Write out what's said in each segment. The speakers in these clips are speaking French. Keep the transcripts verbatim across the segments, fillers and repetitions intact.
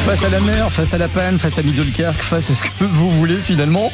Face à la mer, face à la panne, face à Middelkerk, face à ce que vous voulez finalement.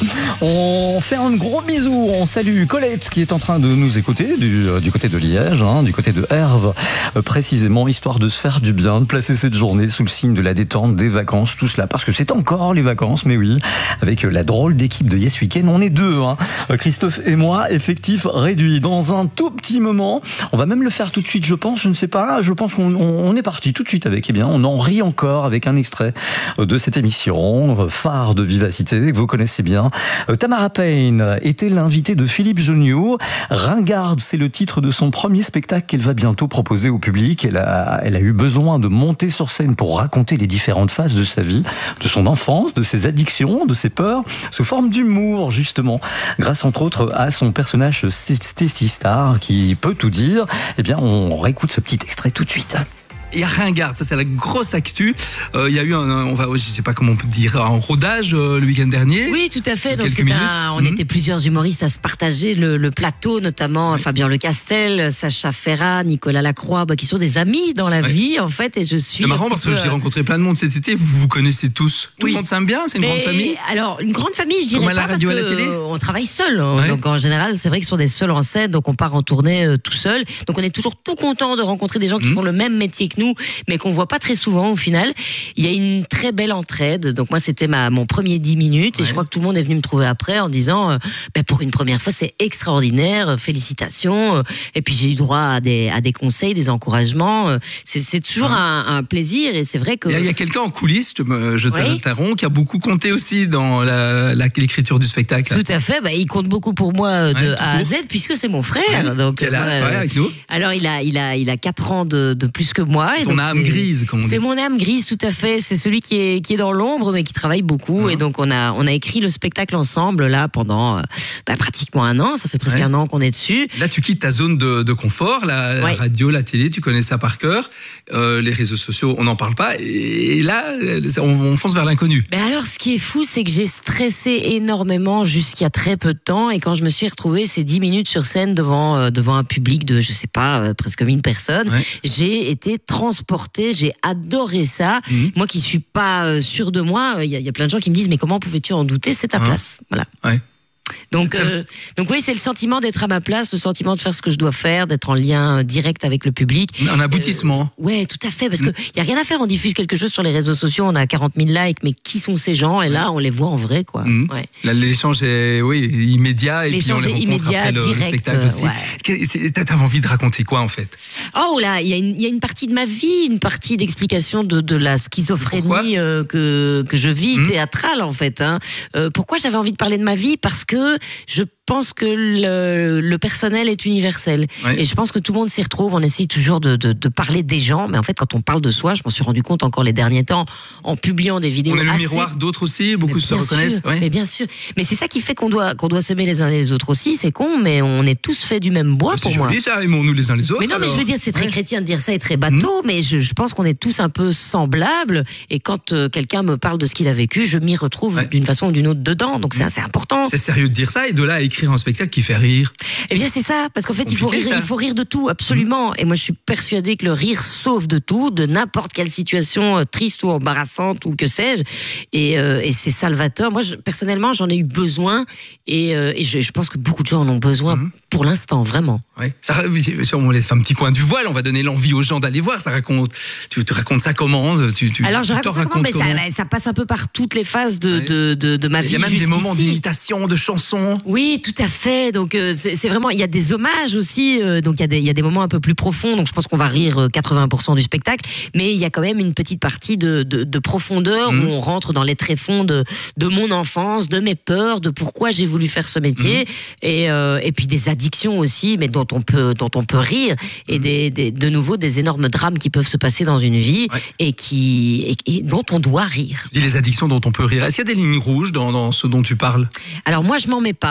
On fait un gros bisou, on salue Colette qui est en train de nous écouter du, du côté de Liège, hein, du côté de Herve, euh, précisément, histoire de se faire du bien, de placer cette journée sous le signe de la détente, des vacances, tout cela, parce que c'est encore les vacances, mais oui, avec la drôle d'équipe de Yes Weekend, on est deux, hein, Christophe et moi, effectif réduit. Dans un tout petit moment, on va même le faire tout de suite, je pense, je ne sais pas, je pense qu'on on est parti tout de suite avec, eh bien, on en rit encore avec un extrait de cette émission, phare de vivacité, que vous connaissez bien. Tamara Payne était l'invitée de Philippe Geniaux. Ringarde, c'est le titre de son premier spectacle qu'elle va bientôt proposer au public. Elle a, elle a eu besoin de monter sur scène pour raconter les différentes phases de sa vie, de son enfance, de ses addictions, de ses peurs, sous forme d'humour, justement. Grâce, entre autres, à son personnage Stacy Star, qui peut tout dire. Eh bien, on réécoute ce petit extrait tout de suite. Il y a Ringarde, ça c'est la grosse actu. Euh, il y a eu un, on va, je sais pas comment on peut dire, un rodage euh, le week-end dernier. Oui, tout à fait. Donc c'est un, on mmh. était plusieurs humoristes à se partager le, le plateau, notamment oui. Fabien Lecastel, Sacha Ferrat, Nicolas Lacroix, bah, qui sont des amis dans la oui. vie en fait. Et je suis. C'est marrant parce que j'ai rencontré plein de monde cet été. Vous vous connaissez tous. Tout oui. le monde s'aime bien. C'est une Mais, grande famille. Alors une grande famille, je dirais Comme à la pas radio, parce à la télé. On travaille seul. Hein. Ouais. Donc en général, c'est vrai que ce sont des seuls en scène, donc on part en tournée euh, tout seul. Donc on est toujours tout content de rencontrer des gens qui mmh. font le même métier que nous, mais qu'on voit pas très souvent au final. Il y a une très belle entraide. Donc moi c'était ma mon premier dix minutes ouais. et je crois que tout le monde est venu me trouver après en disant euh, ben pour une première fois c'est extraordinaire, félicitations. Et puis j'ai eu droit à des à des conseils, des encouragements. C'est c'est toujours ah. un, un plaisir et c'est vrai que il y a, il y a quelqu'un en coulisses, je, me, je t'interromps, oui. qui a beaucoup compté aussi dans la, la l'écriture du spectacle. Tout à fait. Ben il compte beaucoup pour moi de ouais, A à Z puisque c'est mon frère. Ouais. Donc euh, ouais, ouais, avec nous. Alors il a il a il a quatre ans de de plus que moi. Et Ton donc âme grise. C'est mon âme grise, tout à fait. C'est celui qui est qui est dans l'ombre, mais qui travaille beaucoup. Mmh. Et donc on a on a écrit le spectacle ensemble là pendant bah, pratiquement un an. Ça fait presque ouais. un an qu'on est dessus. Là, tu quittes ta zone de, de confort, la, ouais. la radio, la télé, tu connais ça par cœur. Euh, les réseaux sociaux, on n'en parle pas. Et là, on, on fonce vers l'inconnu. Ben alors, ce qui est fou, c'est que j'ai stressé énormément jusqu'à très peu de temps. Et quand je me suis retrouvée ces dix minutes sur scène devant euh, devant un public de je sais pas euh, presque mille personnes, ouais. j'ai été transportée. J'ai adoré ça. Mmh. Moi qui suis pas euh, sûre de moi, il y, y a plein de gens qui me disent mais comment pouvais-tu en douter, c'est ta hein place. Voilà. Ouais. Donc, euh, donc oui, c'est le sentiment d'être à ma place, le sentiment de faire ce que je dois faire, d'être en lien direct avec le public. Un aboutissement. Euh, ouais, tout à fait, parce que il y a rien à faire. On diffuse quelque chose sur les réseaux sociaux, on a quarante mille likes, mais qui sont ces gens? Et là, on les voit en vrai, quoi. Mmh. Ouais. Là, l'échange est, oui, immédiat et puis on les rencontre immédiat, après le, direct, le spectacle aussi. Ouais. T'as envie de raconter quoi en fait? Oh là, il y a une, il y a une partie de ma vie, une partie d'explication de, de la schizophrénie euh, que que je vis mmh. théâtrale en fait. Hein. Euh, pourquoi j'avais envie de parler de ma vie? Parce que je pense que le, le personnel est universel. Oui. Et je pense que tout le monde s'y retrouve. On essaye toujours de, de, de parler des gens. Mais en fait, quand on parle de soi, je m'en suis rendu compte encore les derniers temps en publiant des vidéos. On est le assez... miroir d'autres aussi. Beaucoup se reconnaissent. Oui. Mais bien sûr. Mais c'est ça qui fait qu'on doit, qu'on doit s'aimer les uns les autres aussi. C'est con, mais on est tous faits du même bois, c'est pour moi. C'est joli ça, aimons-nous les uns les autres. Mais non, alors. mais je veux dire, c'est très ouais. chrétien de dire ça et très bateau. Mmh. Mais je, je pense qu'on est tous un peu semblables. Et quand euh, quelqu'un me parle de ce qu'il a vécu, je m'y retrouve ouais. d'une façon ou d'une autre dedans. Donc mmh. c'est assez important. C'est sérieux de dire ça et de là à écrire un spectacle qui fait rire. Eh bien c'est ça, parce qu'en fait il faut rire, il faut rire de tout, absolument. Mmh. Et moi je suis persuadée que le rire sauve de tout, de n'importe quelle situation triste ou embarrassante ou que sais-je. Et, euh, et c'est salvateur. Moi je, personnellement j'en ai eu besoin et, euh, et je, je pense que beaucoup de gens en ont besoin mmh. pour l'instant, vraiment. Ouais. Ça, on laisse un petit coin du voile, on va donner l'envie aux gens d'aller voir. Ça raconte, tu, tu racontes ça comment tu, tu, Alors je raconte ça comment, mais comment ça, ça passe un peu par toutes les phases de, ouais. de, de, de ma vie. Il y a même jusqu'ici. des moments d'imitation, de chansons. Oui, tout à fait. Donc euh, c'est, c'est vraiment, il y a des hommages aussi. Euh, donc il y a des, il y a des moments un peu plus profonds. Donc je pense qu'on va rire quatre-vingts pour cent du spectacle, mais il y a quand même une petite partie de, de, de profondeur mmh. où on rentre dans les tréfonds de, de mon enfance, de mes peurs, de pourquoi j'ai voulu faire ce métier, mmh. et, euh, et puis des addictions aussi, mais dont on peut, dont on peut rire, et mmh. des, des, de nouveau des énormes drames qui peuvent se passer dans une vie ouais. et qui, et, et dont on doit rire. Tu dis les addictions dont on peut rire. Est-ce qu'il y a des lignes rouges dans, dans ce dont tu parles? Alors moi je m'en mets pas. Euh,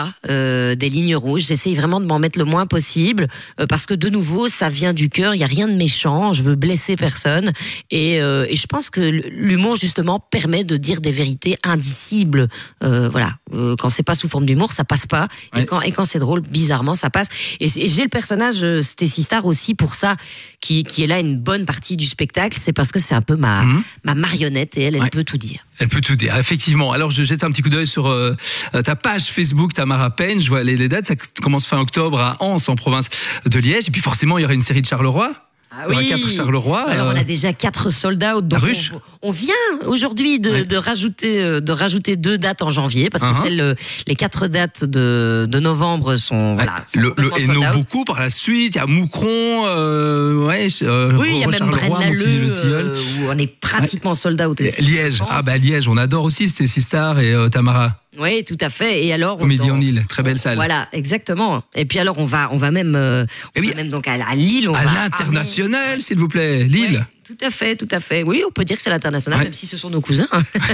euh, des lignes rouges. J'essaye vraiment de m'en mettre le moins possible euh, parce que de nouveau, ça vient du cœur. Il y a rien de méchant. Je veux blesser personne et, euh, et je pense que l'humour justement permet de dire des vérités indicibles. Euh, voilà, euh, quand c'est pas sous forme d'humour, ça passe pas. Ouais. Et quand et quand c'est drôle, bizarrement, ça passe. Et, et j'ai le personnage euh, Stacy Star aussi pour ça, qui qui est là une bonne partie du spectacle. C'est parce que c'est un peu ma mmh. ma marionnette et elle, elle ouais. peut tout dire. Elle peut tout dire, effectivement. Alors je jette un petit coup d'œil sur euh, ta page Facebook Tamara Payne. Je vois les, les dates. Ça commence fin octobre à Anse, en province de Liège. Et puis forcément, il y aura une série de Charleroi. Ah oui. quatre Charleroi. Alors on a déjà quatre sold-out. Donc Ruche. On, on vient aujourd'hui de, ouais. de rajouter de rajouter deux dates en janvier parce que uh-huh. celles, les quatre dates de, de novembre sont ouais. voilà. Sont le, le et non beaucoup par la suite. Il y a Moucron. Euh, ouais. Euh, oui, il y a même Braine-l'Alleud euh, où on est pratiquement ouais. sold-out aussi. Liège. Ah bah Liège, on adore aussi Stacy Star et euh, Tamara. Oui, tout à fait. Et alors, Comédie en île, très belle salle. Voilà, exactement. Et puis alors, on va, on va même, euh, on oui, va même donc à, à Lille. On à va l'international, ah, s'il vous plaît, Lille. Ouais. Tout à fait, tout à fait. Oui, on peut dire que c'est l'international, ouais. même si ce sont nos cousins.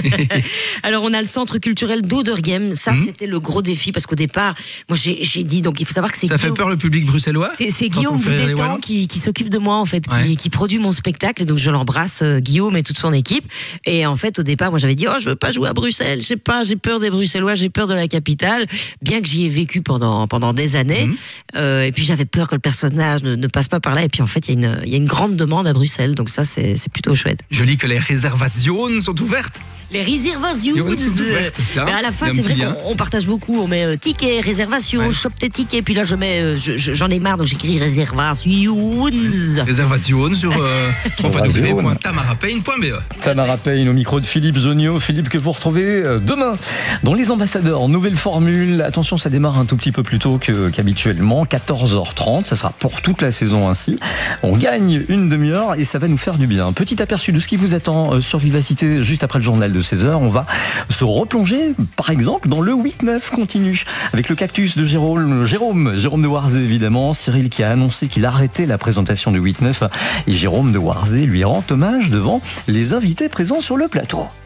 Alors, on a le centre culturel d'Auderghem. Ça, mmh. c'était le gros défi parce qu'au départ, moi, j'ai, j'ai dit, donc il faut savoir que c'est Ça Guillaume, fait peur le public bruxellois. C'est, c'est Guillaume Boudétan qui, qui s'occupe de moi, en fait, ouais. qui, qui produit mon spectacle. Et donc, je l'embrasse, euh, Guillaume et toute son équipe. Et en fait, au départ, moi, j'avais dit, oh, je veux pas jouer à Bruxelles. Je sais pas, j'ai peur des Bruxellois, j'ai peur de la capitale. Bien que j'y ai vécu pendant, pendant des années. Mmh. Euh, et puis, j'avais peur que le personnage ne, ne passe pas par là. Et puis, en fait, il y a une, il y a une grande demande à Bruxelles. Donc, ça, c'est, c'est plutôt chouette. Je lis que les réservations sont ouvertes. Les réservations sont ouvertes. Mais à la fin, c'est vrai qu'on on partage beaucoup. On met euh, tickets, réservations, ouais. shop tes tickets. Puis là, je mets, euh, je, je, j'en ai marre, donc j'écris réservations. Réservations sur euh, w w w point tamara payne point b e. Tamara Payne au micro de Philippe Zonio. Philippe, que vous retrouvez demain dans Les Ambassadeurs. Nouvelle formule. Attention, ça démarre un tout petit peu plus tôt que, qu'habituellement. quatorze heures trente. Ça sera pour toute la saison ainsi. On gagne une demi-heure et ça va nous faire du bien. Petit aperçu de ce qui vous attend sur Vivacité juste après le journal de seize heures. On va se replonger, par exemple, dans le huit neuf continu avec le Cactus de Jérôme, Jérôme, Jérôme de Warzé, évidemment. Cyril qui a annoncé qu'il arrêtait la présentation du huit neuf et Jérôme de Warzé lui rend hommage devant les invités présents sur le plateau.